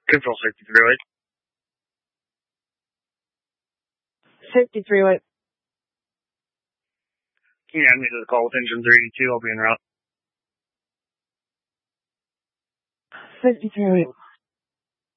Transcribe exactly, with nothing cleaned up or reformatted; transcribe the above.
Control safety three oh eight. Safety three oh eight. Can you add me to the call with engine three eighty-two? I'll be en route. Safety three oh eight.